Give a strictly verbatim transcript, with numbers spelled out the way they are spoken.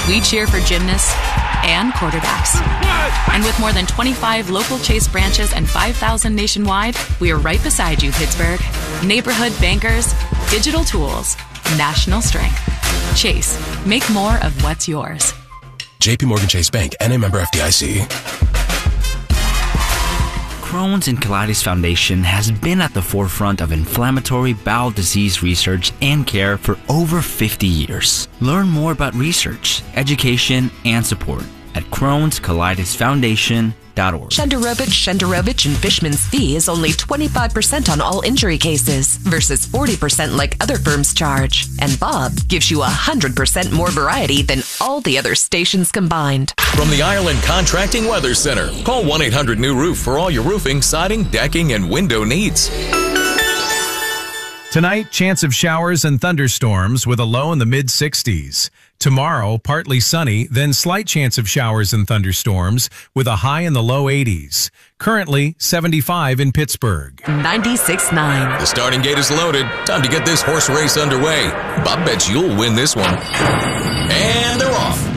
We cheer for gymnasts and quarterbacks. And with more than twenty-five local Chase branches and five thousand nationwide, we are right beside you, Pittsburgh. Neighborhood bankers, digital tools, national strength. Chase, make more of what's yours. J P Morgan Chase Bank, N A member F D I C. Crohn's and Colitis Foundation has been at the forefront of inflammatory bowel disease research and care for over fifty years. Learn more about research, education, and support at Crohn's Colitis Foundation dot org. Shenderovich, Shenderovich, and Fishman's fee is only twenty-five percent on all injury cases versus forty percent like other firms charge. And Bob gives you one hundred percent more variety than all the other stations combined. From the Ireland Contracting Weather Center, call one eight hundred new roof for all your roofing, siding, decking, and window needs. Tonight, chance of showers and thunderstorms with a low in the mid sixties. Tomorrow, partly sunny, then slight chance of showers and thunderstorms with a high in the low eighties. Currently, seventy-five in Pittsburgh. ninety-six point nine. The starting gate is loaded. Time to get this horse race underway. Bob bets you'll win this one. And they're off.